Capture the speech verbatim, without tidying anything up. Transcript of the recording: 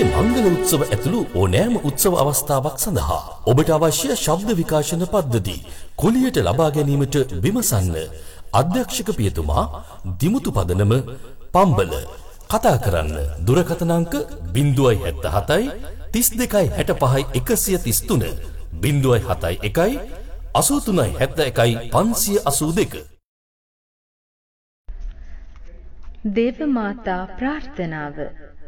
මේ මංගල උත්සව ඇතුළු ඕනෑම උත්සව අවස්ථාවක් සඳහා ඔබට අවශ්‍ය ශබ්ද විකාශන පද්ධති කුලියට ලබා ගැනීමට විමසන්න. අධ්‍යක්ෂක පියතුමා දිමුතු පදනම පම්බල. කතා කරන්න දුරකථන අංක ज़ीरो सात सात तीस දෙකයි හැට පහයි එකසිය තිස් තුන ज़ीरो सात එකයි අසූ තුනයි හැත්තෑ එකයි පන්සිය අසූ දෙක. දේව මාතා ප්‍රාර්ථනාව